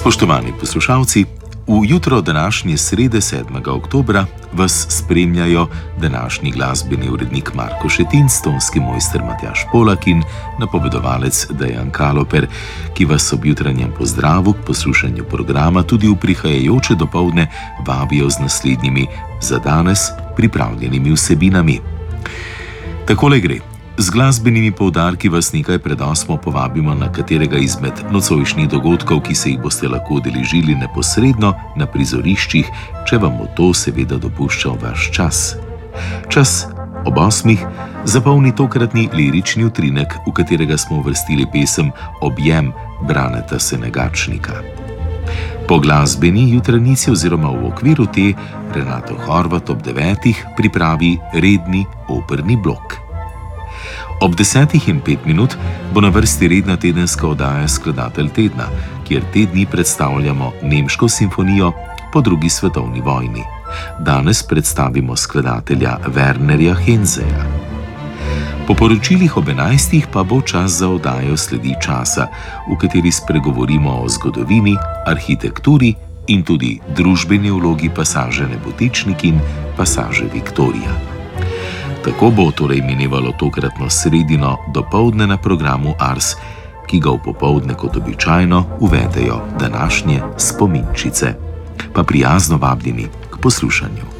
Spoštovani poslušalci, v jutro današnje srede 7. oktobra vas spremljajo današnji glasbeni urednik Marko Šetin, tonski mojster Matjaž Polak in napovedovalec Dejan Kaloper, ki vas ob jutranjem pozdravu k poslušanju programa tudi v prihajajoče dopoldne vabijo z naslednjimi za danes pripravljenimi vsebinami. Takole gre. Z glasbenimi poudarki vas nekaj pred 8 povabimo na katerega izmed nocojšnjih dogodkov, ki se jih boste lahko udeležili neposredno na prizoriščih, če vam bo to seveda dopuščal vaš čas. Čas ob 8 zapolni tokratni lirični utrinek, v katerega smo uvrstili pesem Objem Braneta Senegačnika. Po glasbeni jutranici oziroma v okviru te Renato Horvat ob 9 pripravi redni operni blok. Ob 10:05 bo na vrsti redna tedenska oddaja Skladatelj tedna, kjer te dni predstavljamo nemško simfonijo po drugi svetovni vojni. Danes predstavimo skladatelja Wernerja Henzeja. Po poročilih ob 11 pa bo čas za oddajo Sledi časa, v kateri spregovorimo o zgodovini, arhitekturi in tudi družbeni vlogi pasaže Nebotičnik in pasaže Viktorija. Tako bo torej minevalo tokratno sredino dopoldne na programu Ars, ki ga v popoldne kot običajno uvedejo današnje spominčice. Pa prijazno vabljeni k poslušanju.